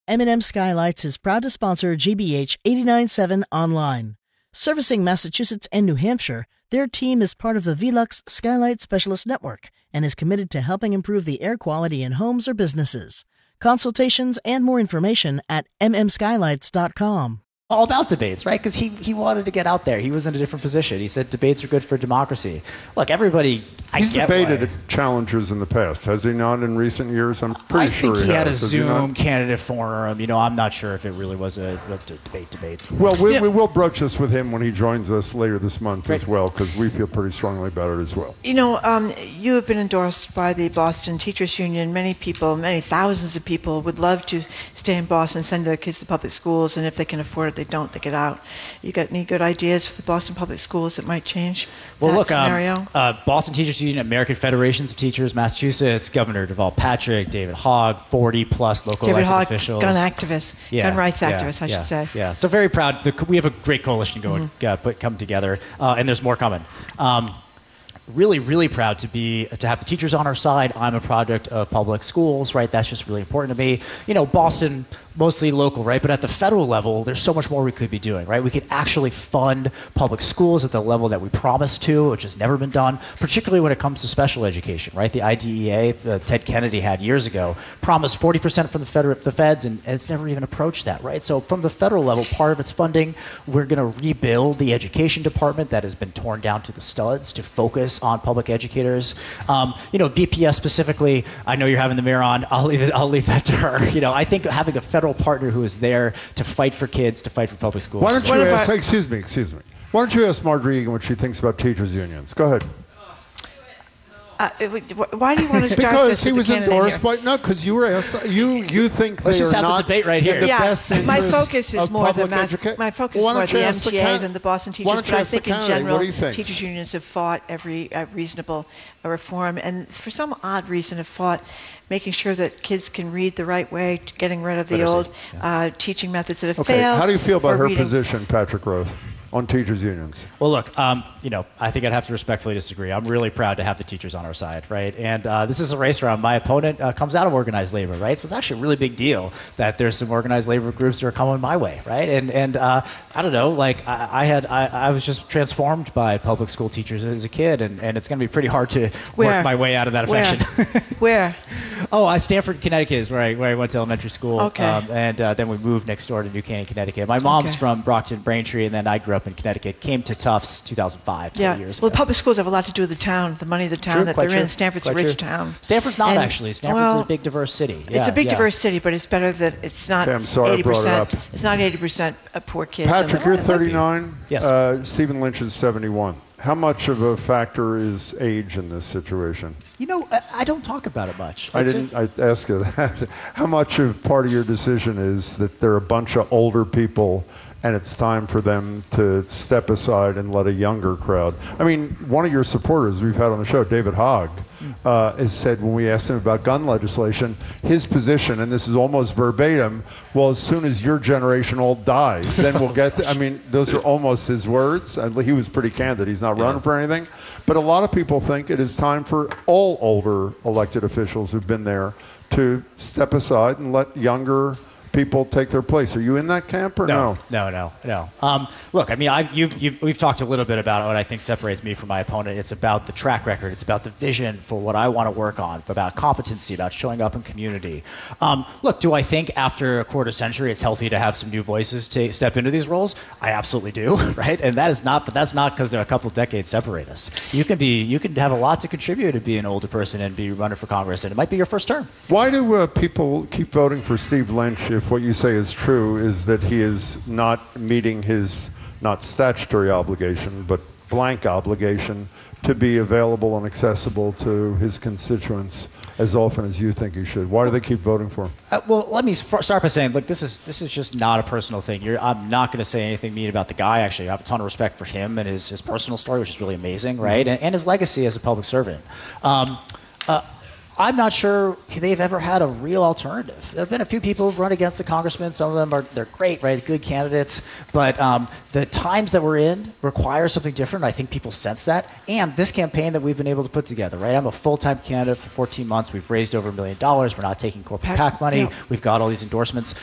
M&M Skylights is proud to sponsor GBH 89.7 Online. Servicing Massachusetts and New Hampshire, their team is part of the Velux Skylight Specialist Network and is committed to helping improve the air quality in homes or businesses. Consultations and more information at mmskylights.com. All about debates, right? Because he wanted to get out there. He was in a different position. He said debates are good for democracy. Look, everybody, He's debated challengers in the past, has he not, in recent years? I'm pretty sure he has. I think he had a Zoom candidate forum. I'm not sure if it really was a debate. Well, we will broach this with him when he joins us later this month as well, because we feel pretty strongly about it as well. You have been endorsed by the Boston Teachers Union. Many thousands of people would love to stay in Boston, send their kids to public schools, and if they can afford it, they don't, they get out. You got any good ideas for the Boston public schools that might change that scenario? Boston Teachers Union, American Federations of Teachers, Massachusetts, Governor Deval Patrick, David Hogg, 40+ local elected officials. Gun activists, gun rights activists, I should say. Yeah, so very proud. We have a great coalition come together, and there's more coming. Really, really proud to have the teachers on our side. I'm a product of public schools, right? That's just really important to me. Boston, mostly local, right? But at the federal level, there's so much more we could be doing, right? We could actually fund public schools at the level that we promised to, which has never been done, particularly when it comes to special education, right? The IDEA, Ted Kennedy had years ago, promised 40% from the feds, and it's never even approached that, right? So from the federal level, part of its funding, we're going to rebuild the education department that has been torn down to the studs to focus on public educators. BPS specifically, I know you're having the mayor on. I'll leave that to her. I think having a federal partner who is there to fight for kids, to fight for public schools. Why don't you ask, excuse me. Why don't you ask Marjorie Egan what she thinks about teachers unions? Go ahead. Why do you want to start because this he with was endorsed by because you were asked. You think let's they just are have not the debate right here. My focus is more the MTA than the Boston teachers. But I think in general, teachers unions have fought every reasonable reform, and for some odd reason have fought making sure that kids can read the right way, getting rid of the old teaching methods that have failed. How do you feel about her position, Patrick Roth, on teachers unions? Well, look, I think I'd have to respectfully disagree. I'm really proud to have the teachers on our side, right? And this is a race round. My opponent comes out of organized labor, right? So it's actually a really big deal that there's some organized labor groups that are coming my way, right? And I don't know, I was just transformed by public school teachers as a kid, and it's going to be pretty hard to work my way out of that affection. Where? Stanford, Connecticut is where I went to elementary school. Okay. And then we moved next door to New Canaan, Connecticut. My mom's from Brockton, Braintree, and then I grew up in Connecticut, came to Tufts 2005, 20 years ago. Well, public schools have a lot to do with the town, the money of the town that they're in. Stanford's a rich town. Stanford's not actually. Stanford's a big, diverse city. It's a big, diverse city, but it's better that it's not 80%. It's not 80% poor kids. Patrick, you're 39. Yes. Stephen Lynch is 71. How much of a factor is age in this situation? I don't talk about it much. I asked you that. How much of part of your decision is that there are a bunch of older people and it's time for them to step aside and let a younger crowd? I mean, one of your supporters we've had on the show, David Hogg, has said when we asked him about gun legislation, his position, and this is almost verbatim, well, as soon as your generation all dies, then we'll get those are almost his words. He was pretty candid. He's not running for anything. But a lot of people think it is time for all older elected officials who've been there to step aside and let younger people take their place. Are you in that camp or no? No. Look, we've talked a little bit about what I think separates me from my opponent. It's about the track record. It's about the vision for what I want to work on, about competency, about showing up in community. Look, do I think after a quarter century it's healthy to have some new voices to step into these roles? I absolutely do, right? And that's not because there are a couple of decades separate us. You can have a lot to contribute to be an older person and be running for Congress, and it might be your first term. Why do people keep voting for Steve Lynch if what you say is true is that he is not meeting his, not statutory obligation, but blank obligation to be available and accessible to his constituents as often as you think he should? Why do they keep voting for him? Well, let me start by saying, look, this is just not a personal thing. I'm not going to say anything mean about the guy. Actually, I have a ton of respect for him and his personal story, which is really amazing, right? And his legacy as a public servant. I'm not sure they've ever had a real alternative. There have been a few people who've run against the congressman. Some of them they're great, right? Good candidates. But the times that we're in require something different. I think people sense that. And this campaign that we've been able to put together, right? I'm a full-time candidate for 14 months. We've raised over $1 million. We're not taking corporate PAC money. We've got all these endorsements.